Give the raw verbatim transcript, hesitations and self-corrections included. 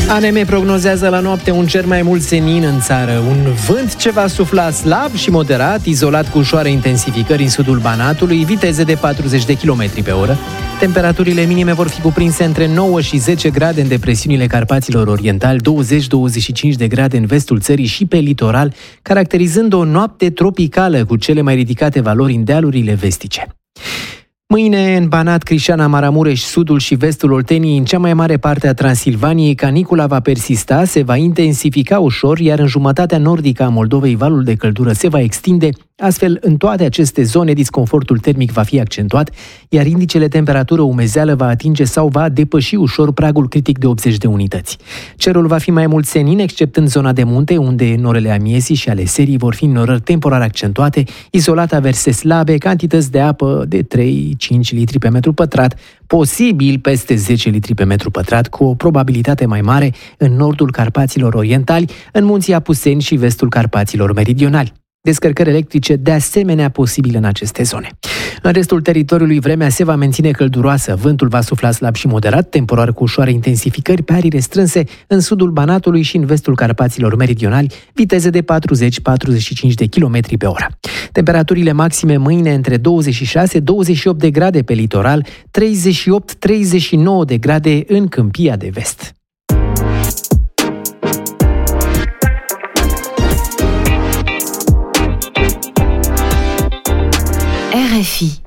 A N M prognozează la noapte un cer mai mult senin în țară, un vânt ce va sufla slab și moderat, izolat cu ușoare intensificări în sudul Banatului, viteze de patruzeci de kilometri pe oră. Temperaturile minime vor fi cuprinse între nouă și zece grade în depresiunile Carpaților Orientali, douăzeci - douăzeci și cinci de grade în vestul țării și pe litoral, caracterizând o noapte tropicală cu cele mai ridicate valori în dealurile vestice. Mâine, în Banat, Crișana, Maramureș, sudul și vestul Olteniei, în cea mai mare parte a Transilvaniei, canicula va persista, se va intensifica ușor, iar în jumătatea nordică a Moldovei valul de căldură se va extinde. Astfel, în toate aceste zone, disconfortul termic va fi accentuat, iar indicele temperatură-umezeală va atinge sau va depăși ușor pragul critic de optzeci de unități. Cerul va fi mai mult senin, exceptând zona de munte, unde în orele amiezii și ale serii vor fi înnorări temporar accentuate, izolat averse slabe, cantități de apă de trei cinci litri pe metru pătrat, posibil peste zece litri pe metru pătrat, cu o probabilitate mai mare în nordul Carpaților Orientali, în munții Apuseni și vestul Carpaților Meridionali. Descărcări electrice de asemenea posibile în aceste zone. În restul teritoriului vremea se va menține călduroasă, vântul va sufla slab și moderat, temporar cu ușoare intensificări pe arii restrânse în sudul Banatului și în vestul Carpaților Meridionali, viteze de patruzeci - patruzeci și cinci de kilometri pe oră. Temperaturile maxime mâine între douăzeci și șase - douăzeci și opt de grade pe litoral, treizeci și opt - treizeci și nouă de grade în Câmpia de Vest. R F I